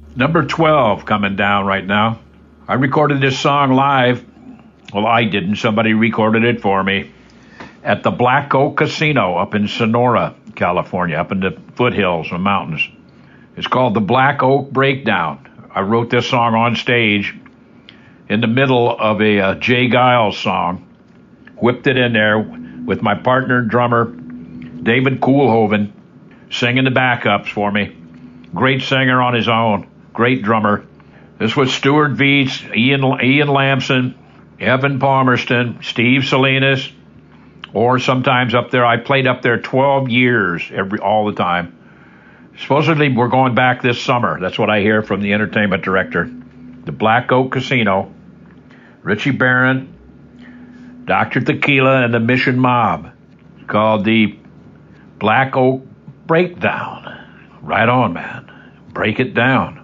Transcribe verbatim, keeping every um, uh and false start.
Number twelve coming down right now. I recorded this song live. Well, I didn't. Somebody recorded it for me at the Black Oak Casino up in Sonora, California, up in the foothills and mountains. It's called the Black Oak Breakdown. I wrote this song on stage in the middle of a uh, Jay Giles song. Whipped it in there with my partner drummer, David Koolhoven, singing the backups for me. Great singer on his own. Great drummer. This was Stuart Veets, Ian, Ian Lamson, Evan Palmerston, Steve Salinas, or sometimes up there. I played up there twelve years every all the time. Supposedly we're going back this summer. That's what I hear from the entertainment director. The Black Oak Casino, Richie Barron, Doctor Tequila, and the Mission Mob. It's called the Black Oak Breakdown. Right on, man. Break it down.